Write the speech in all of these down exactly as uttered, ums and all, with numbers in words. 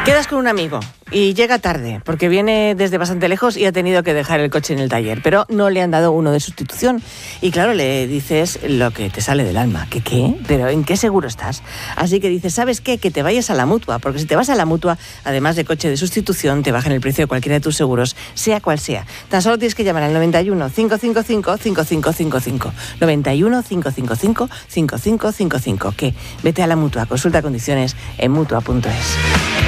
Quedas con un amigo y llega tarde porque viene desde bastante lejos y ha tenido que dejar el coche en el taller, pero no le han dado uno de sustitución. Y claro, le dices lo que te sale del alma. ¿Qué qué? ¿Pero en qué seguro estás? Así que dices, ¿sabes qué? Que te vayas a la Mutua, porque si te vas a la Mutua, además de coche de sustitución, te bajan el precio de cualquiera de tus seguros, sea cual sea. Tan solo tienes que llamar al noventa y uno, cinco cinco cinco, cinco cinco cinco cinco. noventa y uno, cinco cinco cinco, cinco cinco cinco cinco. ¿Qué? Vete a la Mutua, consulta condiciones en mutua punto es.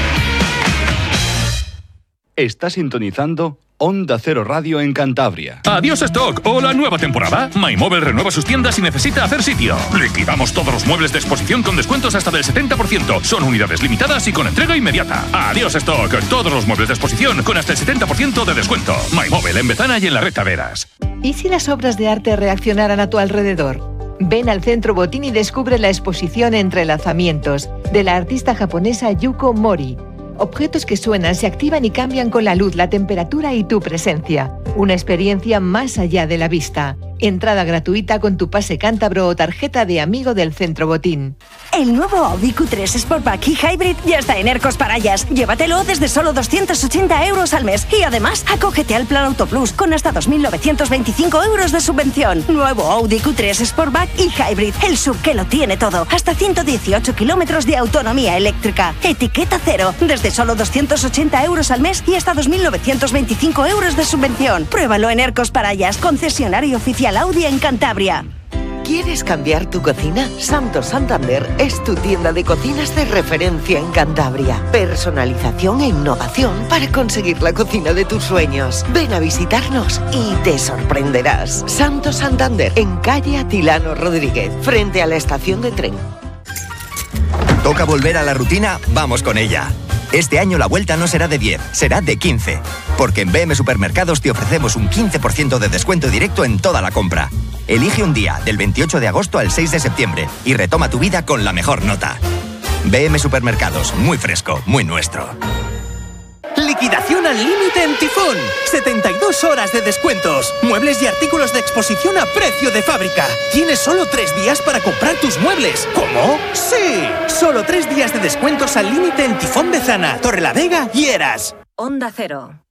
Está sintonizando Onda Cero Radio en Cantabria. Adiós stock o la nueva temporada. MyMobile renueva sus tiendas y necesita hacer sitio. Liquidamos todos los muebles de exposición con descuentos hasta del setenta por ciento. Son unidades limitadas y con entrega inmediata. Adiós stock. Todos los muebles de exposición con hasta el setenta por ciento de descuento. MyMobile en Bezana y en la Red Taveras. ¿Y si las obras de arte reaccionaran a tu alrededor? Ven al Centro Botín y descubre la exposición Entrelazamientos de la artista japonesa Yuko Mori. Objetos que suenan, se activan y cambian con la luz, la temperatura y tu presencia. Una experiencia más allá de la vista. Entrada gratuita con tu pase cántabro o tarjeta de amigo del Centro Botín. El nuevo Audi Q tres Sportback y Hybrid ya está en Ercos Parayas. Llévatelo desde solo doscientos ochenta euros al mes. Y además, acógete al Plan Auto Plus con hasta dos mil novecientos veinticinco euros de subvención. Nuevo Audi Q tres Sportback y Hybrid. El sub que lo tiene todo. Hasta ciento dieciocho kilómetros de autonomía eléctrica. Etiqueta cero. Desde solo doscientos ochenta euros al mes y hasta dos mil novecientos veinticinco euros de subvención. Pruébalo en Ercos Parayas, concesionario oficial Audi en Cantabria. ¿Quieres cambiar tu cocina? Santo Santander es tu tienda de cocinas de referencia en Cantabria. Personalización e innovación para conseguir la cocina de tus sueños. Ven a visitarnos y te sorprenderás. Santo Santander, en calle Atilano Rodríguez, frente a la estación de tren. ¿Toca volver a la rutina? Vamos con ella. Este año la vuelta no será de diez, será de quince. Porque en B M Supermercados te ofrecemos un quince por ciento de descuento directo en toda la compra. Elige un día, del veintiocho de agosto al seis de septiembre, y retoma tu vida con la mejor nota. B M Supermercados, muy fresco, muy nuestro. Liquidación al límite en Tifón. setenta y dos horas de descuentos. Muebles y artículos de exposición a precio de fábrica. Tienes solo tres días para comprar tus muebles. ¿Cómo? ¡Sí! Solo tres días de descuentos al límite en Tifón Bezana, Torrelavega y Eras. Onda Cero.